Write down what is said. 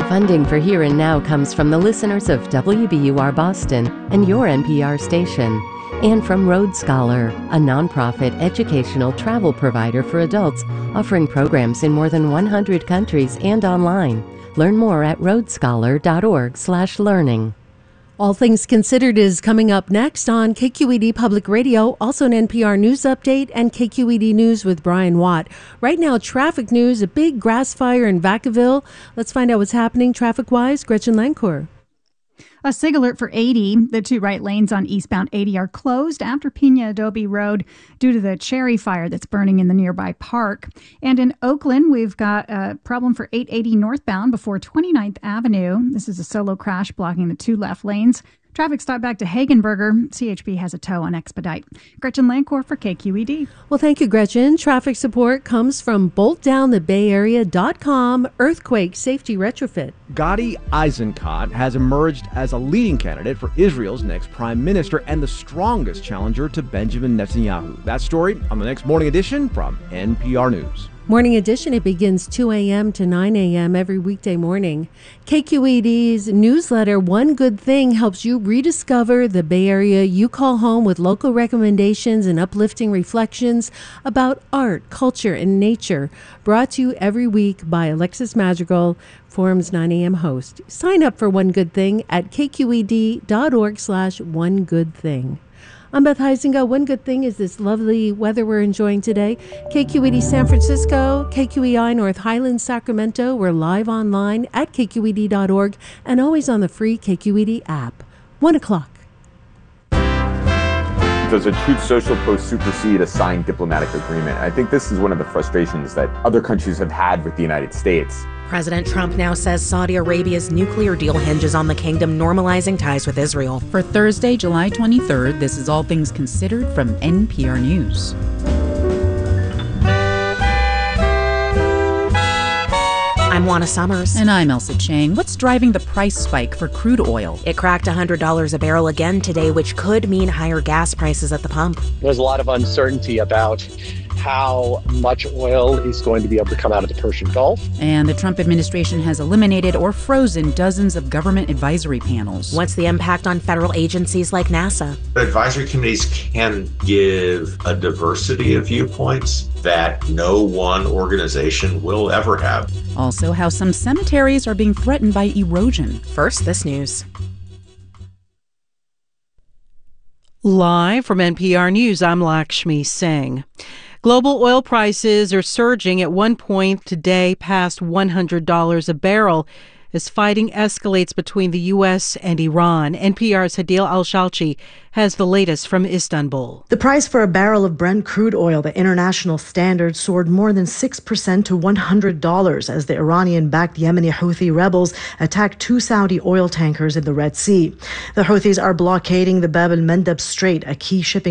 Funding for Here and Now comes from the listeners of WBUR Boston and your NPR station, and from Road Scholar, a nonprofit educational travel provider for adults offering programs in more than 100 countries and online. Learn more at roadscholar.org/learning. All Things Considered is coming up next on KQED Public Radio, also an NPR News Update and KQED News with Brian Watt. Right now, traffic news, a big grass fire in Vacaville. Let's find out what's happening traffic-wise. Gretchen Lancourt. A SIG alert for 80. The two right lanes on eastbound 80 are closed after Pina Adobe Road due to the cherry fire that's burning in the nearby park. And in Oakland, we've got a problem for 880 northbound before 29th Avenue. This is a solo crash blocking the two left lanes. Traffic stop back to Hagenberger. CHP has a tow on Expedite. Gretchen Lancourt for KQED. Well, thank you, Gretchen. Traffic support comes from BoltDownTheBayArea.com Earthquake Safety Retrofit. Gadi Eisenkot has emerged as a leading candidate for Israel's next prime minister and the strongest challenger to Benjamin Netanyahu. That story on the next Morning Edition from NPR News. Morning Edition, it begins 2 a.m. to 9 a.m. every weekday morning. KQED's newsletter, One Good Thing, helps you rediscover the Bay Area you call home with local recommendations and uplifting reflections about art, culture, and nature. Brought to you every week by Alexis Madrigal, Forum's 9 a.m. host. Sign up for One Good Thing at kqed.org/onegoodthing. I'm Beth Heisinger. One good thing is this lovely weather we're enjoying today. KQED San Francisco, KQEI North Highlands, Sacramento. We're live online at kqed.org and always on the free KQED app. 1 o'clock. Does a Truth Social post supersede a signed diplomatic agreement? I think this is one of the frustrations that other countries have had with the United States. President Trump now says Saudi Arabia's nuclear deal hinges on the kingdom normalizing ties with Israel. For Thursday, July 23rd, this is All Things Considered from NPR News. I'm Juana Summers. And I'm Elsa Chang. What's driving the price spike for crude oil? It cracked $100 a barrel again today, which could mean higher gas prices at the pump. There's a lot of uncertainty about how much oil is going to be able to come out of the Persian Gulf. And the Trump administration has eliminated or frozen dozens of government advisory panels. What's the impact on federal agencies like NASA? Advisory committees can give a diversity of viewpoints that no one organization will ever have. Also, how some cemeteries are being threatened by erosion. First, this news. Live from NPR News, I'm Lakshmi Singh. Global oil prices are surging at one point today past $100 a barrel as fighting escalates between the U.S. and Iran. NPR's Hadil Al-Shalchi has the latest from Istanbul. The price for a barrel of Brent crude oil, the international standard, soared more than 6% to $100 as the Iranian-backed Yemeni Houthi rebels attacked two Saudi oil tankers in the Red Sea. The Houthis are blockading the Bab el-Mandeb Strait, a key shipping